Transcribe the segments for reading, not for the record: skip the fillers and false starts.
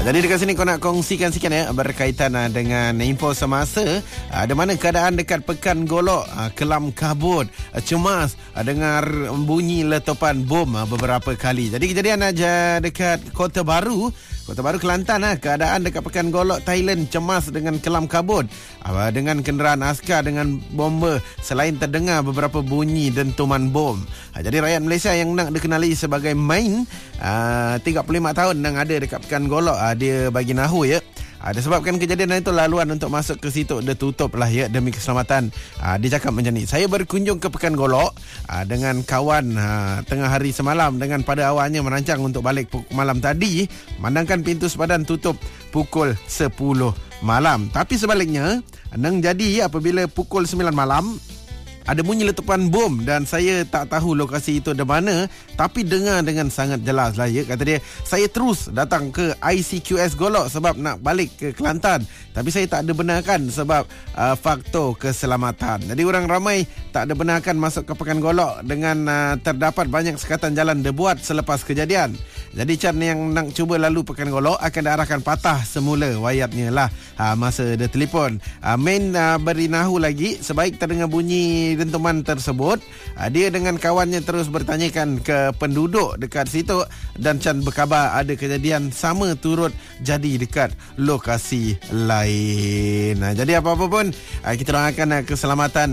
Jadi dekat sini kau nak kongsikan sikit berkaitan dengan info semasa di mana keadaan dekat Pekan Golok, kelam kabut, cemas, dengar bunyi letupan bom beberapa kali. Jadi kejadian aja dekat Kota Baru Kelantan, keadaan dekat Pekan Golok Thailand cemas dengan kelam kabut, dengan kenderaan askar dengan bomba, selain terdengar beberapa bunyi dentuman bom. Jadi rakyat Malaysia yang nak dikenali sebagai Main, 35 tahun yang ada dekat Pekan Golok, dia bagi nahu disebabkan kejadian itu laluan untuk masuk ke situ dia tutup lah demi keselamatan. Dia cakap macam ni, saya berkunjung ke Pekan Golok dengan kawan tengah hari semalam, dengan pada awalnya merancang untuk balik pukul malam tadi, memandangkan pintu sepadan tutup pukul 10 malam. Tapi sebaliknya nang jadi apabila pukul 9 malam ada bunyi letupan bom dan saya tak tahu lokasi itu di mana, tapi dengar dengan sangat jelas lah kata dia. Saya terus datang ke ICQS Golok sebab nak balik ke Kelantan, tapi saya tak ada benarkan sebab faktor keselamatan. Jadi orang ramai tak ada benarkan masuk ke Pekan Golok dengan terdapat banyak sekatan jalan dibuat selepas kejadian. Jadi Chan yang nak cuba lalu Pekan Golok akan diarahkan patah semula wayatnya lah masa dia telefon. Main berinahu lagi, sebaik terdengar bunyi dentuman tersebut, dia dengan kawannya terus bertanyakan ke penduduk dekat situ dan Chan berkhabar ada kejadian sama turut jadi dekat lokasi lain. Jadi apa-apa pun kita doakan keselamatan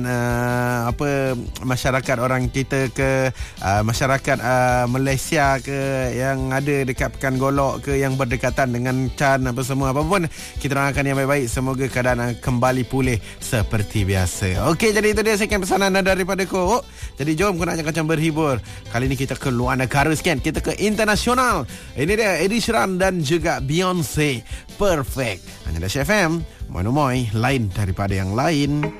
masyarakat orang kita ke masyarakat Malaysia ke yang ada dekat Pekan Golok ke yang berdekatan dengan Chan apa semua, apa pun kita doakan yang baik-baik, semoga keadaan kembali pulih seperti biasa. Okey, jadi itu dia sekian pesanan daripada kau. Jadi jom kau nak macam berhibur. Kali ni kita ke luar negara sekian, kita ke internasional. Ini dia Ed Sheeran dan juga Beyonce, Perfect. Hanya Dash FM, Monomoy, lain daripada yang lain.